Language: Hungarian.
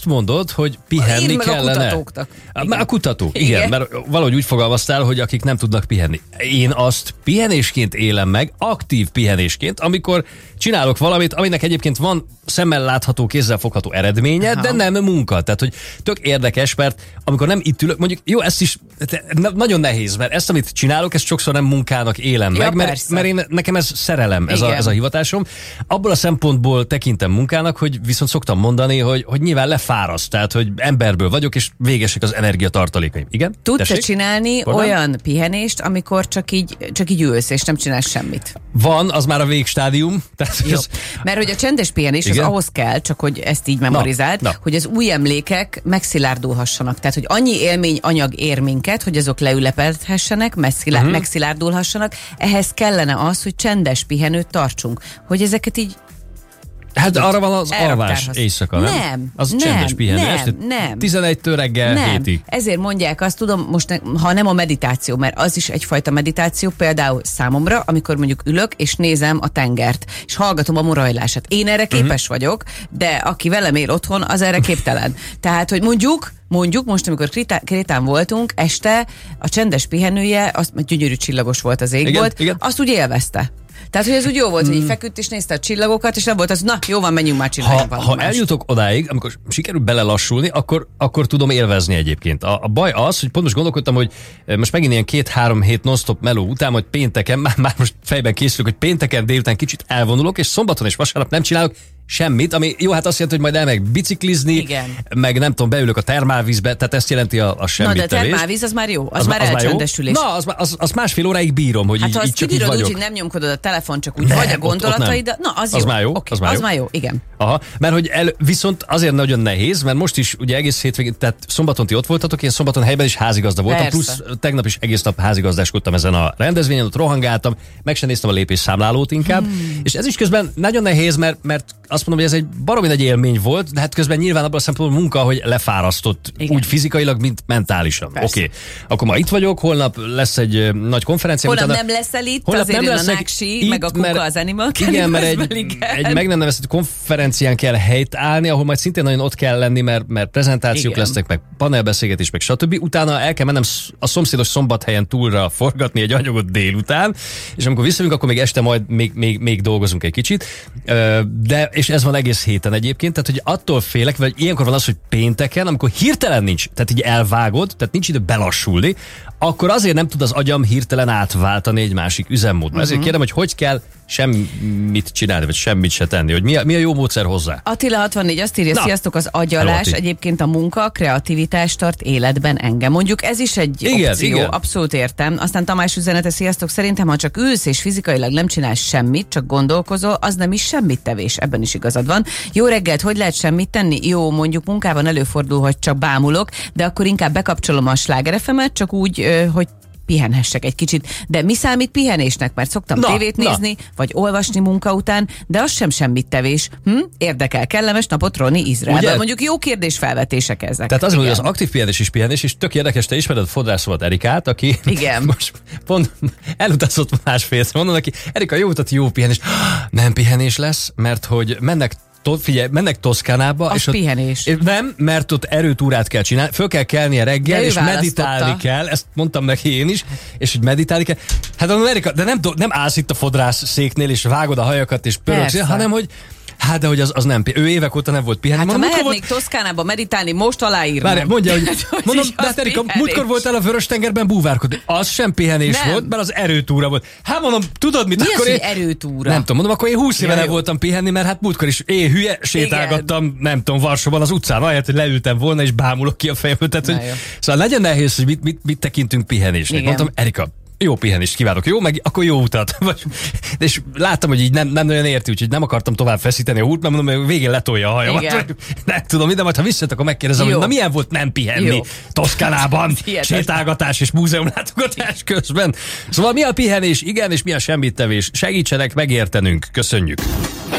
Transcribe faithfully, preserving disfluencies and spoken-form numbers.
mondod, hogy pihenni meg kellene. a kutatóknak. A, a kutatók, igen. Igen. igen, mert valahogy úgy fogalmaztál, hogy akik nem tudnak pihenni. Én azt pihenésként élem meg, aktív pihenésként, amikor csinálok valamit, aminek egyébként van szemmel látható, kézzel fogható eredménye, Aha. de nem munka. Tehát, hogy tök érdekes, mert amikor nem itt ülök, mondjuk, jó, ezt is nagyon nehéz, mert ezt, amit csinálok, ezt sokszor nem munkának élem Ja, meg, mert, persze. mert én, nekem ez szerelem, ez a, ez a hivatásom. Abból a szempontból tekintem munkának, hogy viszont szoktam mondani, hogy, hogy nyilván lefáraszt, tehát, hogy emberből vagyok, és végesek az energiatartalékaim. Igen? Tudsz csinálni Hol nem? olyan pihenést, amikor csak így, csak így ülsz, és nem csinálsz semmit? Van, az már a végstádium. Tehát Jó. ez, Mert hogy a csendes pihenés az Igen? ahhoz kell, csak hogy ezt így memorizáld, Na, na. hogy az új emlékek megszilárdulhassanak. Tehát, hogy annyi élmény anyag ér minket, hogy azok leülepedhessenek, messzilá- uh-huh. megszilárdulhassanak. Ehhez kellene az, hogy csendes pihenőt tartsunk. Hogy ezeket így hát arra van az elraktárhoz. alvás éjszaka, nem? Nem, Az nem, csendes pihenő. nem, Este nem. tizenegytől reggel nem. hétig. Ezért mondják azt, tudom, most ne, ha nem a meditáció, mert az is egyfajta meditáció, például számomra, amikor mondjuk ülök, és nézem a tengert, és hallgatom a morajlását. Én erre képes uh-huh. vagyok, de aki velem él otthon, az erre képtelen. Tehát, hogy mondjuk, mondjuk most, amikor Krétán, Krétán voltunk, este a csendes pihenője, azt, mert gyönyörű csillagos volt az ég Igen, volt, igen. azt úgy élvezte. Tehát, hogy ez úgy jó volt, hogy így feküdt és nézte a csillagokat, és nem volt az, na, jó van, menjünk már csinálni Ha, valami ha mást. eljutok odáig, amikor sikerül belelassulni, akkor, akkor tudom élvezni egyébként. A, a baj az, hogy pont most gondolkodtam, hogy most megint ilyen két-három hét non-stop meló után, hogy pénteken, már, már most fejben készülök, hogy pénteken délután kicsit elvonulok, és szombaton és vasárnap nem csinálok semmit, ami jó, hát azt jelenti, hogy majd elmegyek biciklizni, Igen. meg nem tudom, beülök a termálvízbe, tehát ezt jelenti a, a Na, semmit de a tevés. termálvíz az már jó, az, Az már az jó? elcsendesülés. Na, az, az, az másfél óráig bírom, hogy Hát így, ha így azt csak így kibírod úgy, vagyok. hogy nem nyomkodod a telefon, csak úgy Nem, vagy a ott- ott gondolataid, na az, Az jó. már jó, Okay, az már jó. Az már jó, igen. Aha, mert hogy el, viszont azért nagyon nehéz, mert most is ugye egész hétvégén, tehát szombaton ti ott voltatok, én szombaton helyben is házigazda voltam, Persze. plusz tegnap is egész nap házigazdáskodtam ezen a rendezvényen, ott rohangáltam, meg sem néztem a lépésszámlálót inkább, hmm. és ez is közben nagyon nehéz, mert, mert azt mondom, hogy ez egy baromi nagy élmény volt, de hát közben nyilván abban a szempontból munka, hogy lefárasztott, Igen. úgy fizikailag, mint mentálisan. Oké, Persze. okay. Akkor ma itt vagyok, holnap lesz egy ö, nagy konferencia. Holnap utána- nem leszel itt, Holnap azért nem jön a leszek Náksi, itt, meg a Kuka mert- az Animal Igen, mert Cannibalisből, egy, igen. egy meg nem nevezett konferencián kell helyt állni, ahol majd szintén nagyon ott kell lenni, mert, mert prezentációk Igen. lesznek, meg panelbeszélgetés, meg stb. Utána el kell mennem sz- a szomszédos Szombathelyen túlra forgatni egy anyagot délután, és amikor visszajövünk, akkor még este majd még, még, még dolgozunk egy kicsit. Ö, De, és ez van egész héten egyébként, tehát hogy attól félek, vagy ilyenkor van az, hogy pénteken, amikor hirtelen nincs, tehát így elvágod, tehát nincs idő belassulni, akkor azért nem tud az agyam hirtelen átváltani egy másik üzemmódba. Uh-huh. Ezért kérdem, hogy hogy kell semmit csinálni, vagy semmit se tenni, hogy mi a, mi a jó módszer hozzá. Attila hatvannégy azt írja, Na. sziasztok, az agyalás, Hello, egyébként a munka, a kreativitás tart életben engem. Mondjuk ez is egy Igen, opció, igen. abszolút értem. Aztán Tamás üzenete, sziasztok, szerintem, ha csak ülsz és fizikailag nem csinálsz semmit, csak gondolkozol, az nem is semmit tevés, ebben is igazad van. Jó reggelt, hogy lehet semmit tenni? Jó, mondjuk munkában előfordul, hogy csak bámulok, de akkor inkább bekapcsolom a Sláger ef emet, csak úgy, ö, hogy pihenhessek egy kicsit. De mi számít pihenésnek? Mert szoktam Na, tévét na. nézni, vagy olvasni munka után, de az sem semmit tevés. Hm? Érdekel, kellemes napot Roni Izraelben. Ugye? Mondjuk jó kérdés felvetések ezek. Tehát az, hogy Igen. az aktív pihenés is pihenés, és tök érdekes, te ismered a fodrászovat Erikát, aki Igen. most pont elutazott másfélszer, mondom neki, Erika, jó utat, jó pihenés. Nem pihenés lesz, mert hogy mennek To- figyelj, mennek Toszkánába, Az és ott, pihenés. és nem, mert ott erőtúrát kell csinálni, föl kell kelnie reggel, De ő és választotta. meditálni kell, ezt mondtam neki én is, és hogy meditálni kell. Hát mondom, Erika, de nem, do- nem állsz itt a fodrász széknél, és vágod a hajakat, és pörögsz, Persze. hanem hogy hát, de hogy az, az nem, pi- ő évek óta nem volt pihenni. Hát ha Mondom, múltkor mehetnék Toszkánába meditálni, most aláírnám. Várj, mondja, hogy Hogy mondom, is de az hát Erika, pihenés. múltkor voltál a Vörös-tengerben búvárkodni. Az sem pihenés Nem. volt, mert az erőtúra volt. Hát mondom, tudod mit? Mi az, akkor hogy én... erőtúra? Nem tudom, mondom, akkor én húsz éve Ja, nem jó. voltam pihenni, mert hát múltkor is én hülye sétálgattam, nem tudom, Varsóban az utcán, ahelyett, hogy leültem volna, és bámulok ki a fejemből. Tehát, Na hogy... jó. Szóval legyen nehéz, hogy mit, mit, mit tekintünk pihenésnek. Igen. Mondtam, Erika, jó pihenést kívánok, jó? Meg akkor jó utat. Vagy, és láttam, hogy így nem, nem nagyon érti, úgyhogy nem akartam tovább feszíteni a hút, mert mondom, hogy végén letolja a hajamat. Igen. Nem tudom, de majd ha visszajött, akkor megkérdezem, Jó. hogy na milyen volt nem pihenni Jó. Toszkánában, Hihetetlen. sétálgatás és múzeumlátogatás közben. Szóval mi a pihenés, igen, és mi a semmittevés? Segítsenek megértenünk. Köszönjük.